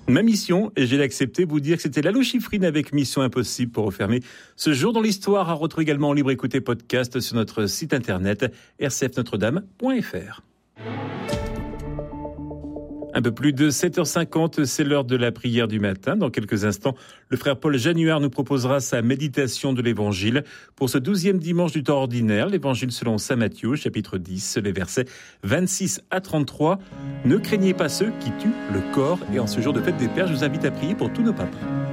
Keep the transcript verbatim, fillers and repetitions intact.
Ma mission, et j'ai accepté, vous dire que c'était Lalo Schifrin avec Mission Impossible pour refermer ce jour dans l'histoire, à retrouver également en libre écoute et podcast sur notre site internet r c f notre dame point f r. Un peu plus de sept heures cinquante, c'est l'heure de la prière du matin. Dans quelques instants, le frère Paul Januard nous proposera sa méditation de l'Évangile pour ce douzième dimanche du temps ordinaire. L'Évangile selon saint Matthieu, chapitre dix, les versets vingt-six à trente-trois. Ne craignez pas ceux qui tuent le corps. Et en ce jour de fête des Pères, je vous invite à prier pour tous nos papas.